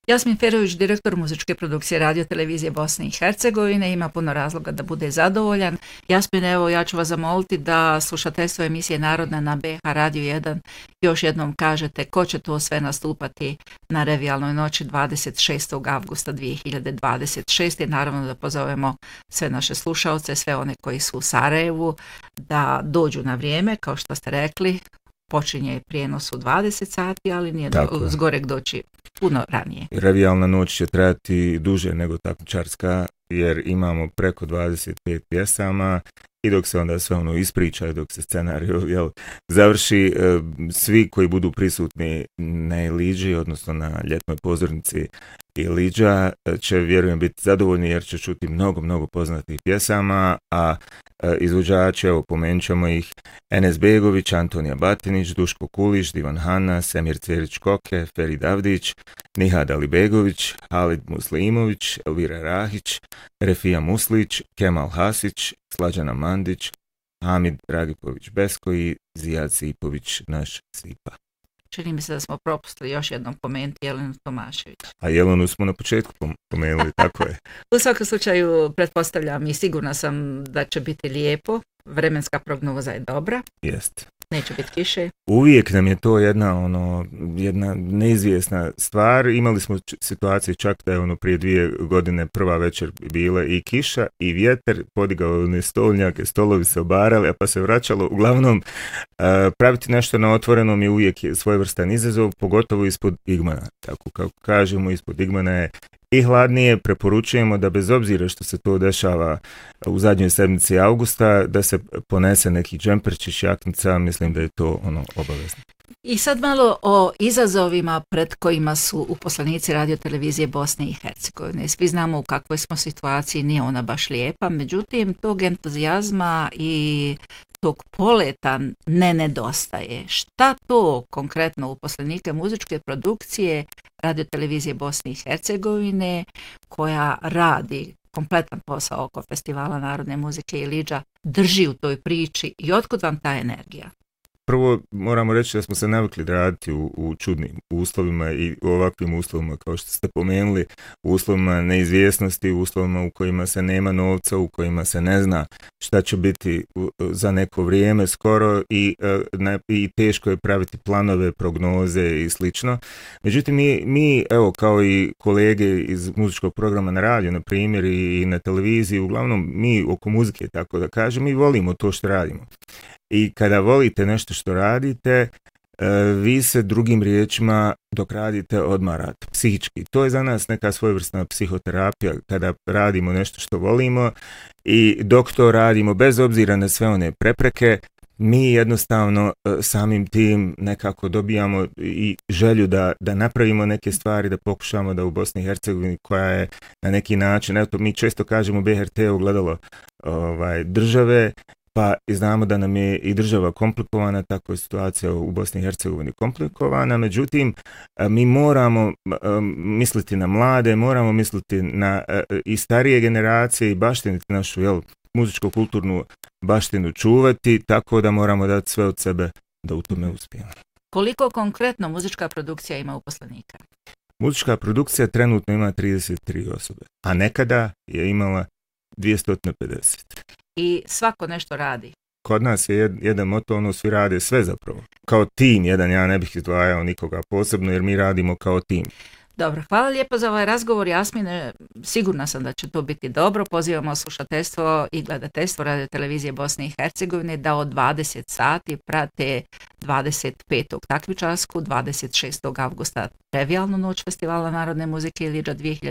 Jasmin Ferović, direktor muzičke produkcije Radio Televizije Bosne i Hercegovine, ima puno razloga da bude zadovoljan. Jasmin, evo, ja ću vas zamoliti da slušateljstvo emisije Narodna na BH Radio 1 još jednom kažete ko će to sve nastupati na Revijalnoj noći 26. avgusta 2026. Naravno da pozovemo sve naše slušaoce, sve one koji su u Sarajevu, da dođu na vrijeme, kao što ste rekli. Počinje prijenos u 20 sati, ali nije zgorek doći puno ranije. Revijalna noć će trajati duže nego takmičarska, jer imamo preko 25 pjesama i dok se onda sve ono ispriča i dok se scenarij završi, svi koji budu prisutni na Eliđi, odnosno na ljetnoj pozornici Eliđa, će, vjerujem, biti zadovoljni jer će čuti mnogo poznatih pjesama, a izvođači, evo pomenut ćemo ih: Enes Begović, Antonija Batinić, Duško Kulić, Divan Hana, Semir Cvjerić-Koke, Ferid Avdić, Nihad Alibegović, Halid Muslimović, Elvira Rahić, Refija Muslić, Kemal Hasić, Slađana Mandić, Hamid Dragipović-Besko i Zijad Sipović, naš Sipa. Čini mi se da smo propustili još jednom pomenuti Jelenu Tomašević. A Jelenu smo na početku pomenuli, tako je. U svakom slučaju, pretpostavljam i sigurna sam da će biti lijepo. Vremenska prognoza je dobra. Jest. Neće biti kiše. Uvijek nam je to jedna neizvjesna stvar. Imali smo situacije čak da je prije 2 godine prva večer bila i kiša i vjetar, podigao one stolnjake, stolovi se obarali, a pa se vraćalo. Uglavnom, praviti nešto na otvorenom je uvijek svojevrstan izazov, pogotovo ispod igmana. Tako kako kažemo, ispod igmana je i hladnije. Preporučujemo da bez obzira što se to dešava u zadnjoj sedmici avgusta, da se ponese neki džemperčić, jaknica, mislim da je to obavezno. I sad malo o izazovima pred kojima su uposlenici Radio Televizije Bosne i Hercegovine. Svi znamo u kakvoj smo situaciji, nije ona baš lijepa, međutim tog entuzijazma i tog poleta ne nedostaje. Šta to konkretno uposlenike muzičke produkcije Radio Televizije Bosne i Hercegovine, koja radi kompletan posao oko Festivala narodne muzike Eliđa, drži u toj priči i otkud vam ta energija? Prvo moramo reći da smo se navikli da raditi u čudnim uslovima i u ovakvim uslovima, kao što ste pomenuli, u uslovima neizvjesnosti, u uslovima u kojima se nema novca, u kojima se ne zna šta će biti za neko vrijeme skoro i teško je praviti planove, prognoze i slično. Međutim, mi evo, kao i kolege iz muzičkog programa na radiju, na primjer, i na televiziji, uglavnom mi oko muzike, tako da kažem, mi volimo to što radimo. I kada volite nešto što radite, vi se, drugim riječima, dok radite, odmarate psihički. To je za nas neka svojevrsna psihoterapija kada radimo nešto što volimo i dok to radimo, bez obzira na sve one prepreke, mi jednostavno samim tim nekako dobijamo i želju da napravimo neke stvari, da pokušamo da u Bosni i Hercegovini, koja je na neki način, eto, mi često kažemo BRT ogledalo države, pa znamo da nam je i država komplikovana, tako je situacija u Bosni i Hercegovini komplikovana, međutim mi moramo misliti na mlade, moramo misliti na i starije generacije i baštiniti našu muzičko-kulturnu baštinu, čuvati, tako da moramo dati sve od sebe da u tome uspijemo. Koliko konkretno muzička produkcija ima uposlenika? Muzička produkcija trenutno ima 33 osobe, a nekada je imala 250. I svako nešto radi. Kod nas je jedan moto, svi rade sve zapravo. Kao tim jedan, ja ne bih izdvajao nikoga posebno jer mi radimo kao tim. Dobro, hvala lijepo za ovaj razgovor, Jasmine. Sigurna sam da će to biti dobro. Pozivamo slušateljstvo i gledateljstvo Radio Televizije Bosne i Hercegovine da od 20 sati prate 25. takmičarsku, 26. avgusta Revijalnu noć Festivala narodne muzike Eliđa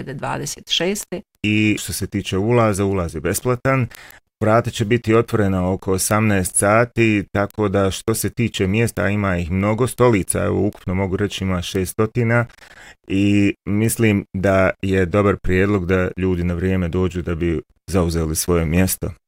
2026. I što se tiče ulaza, ulaz je besplatan. Vrata će biti otvorena oko 18 sati, tako da što se tiče mjesta, ima ih mnogo, stolica, evo ukupno mogu reći ima 600 i mislim da je dobar prijedlog da ljudi na vrijeme dođu da bi zauzeli svoje mjesto.